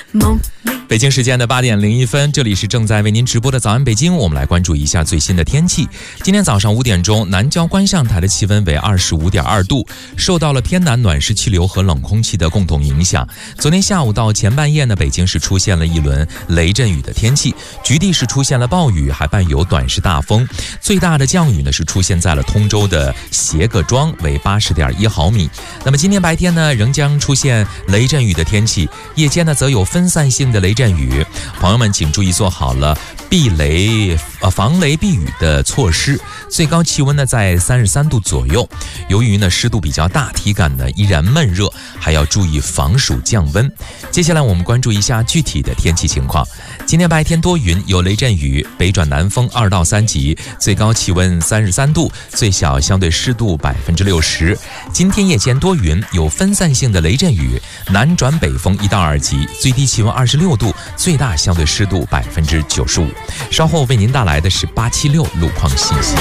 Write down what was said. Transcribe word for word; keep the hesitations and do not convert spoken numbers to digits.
北京时间的八点零一分，这里是正在为您直播的早安北京，我们来关注一下最新的天气。今天早上五点钟，南郊观象台的气温为二十五点二度，受到了偏南暖湿气流和冷空气的共同影响。昨天下午到前半夜呢，北京市出现了一轮雷阵雨的天气，局地是出现了暴雨，还伴有短时大风。最大的降雨呢是出现在了通州的斜个庄，为八十点一毫米。那么今天白天呢，仍将出现雷阵雨的天气，夜间呢则有分散性的雷阵雨。朋友们请注意做好了避雷呃防雷避雨的措施。最高气温呢在三十三度左右，由于呢湿度比较大，体感呢依然闷热，还要注意防暑降温。接下来我们关注一下具体的天气情况。今天白天多云，有雷阵雨，北转南风二到三级，最高气温三十三度，最小相对湿度百分之六十。今天夜间多云，有分散性的雷阵雨，南转北风一到二级，最低气温二十六度，最大相对湿度百分之九十五。稍后为您带来的是八七六路况信息。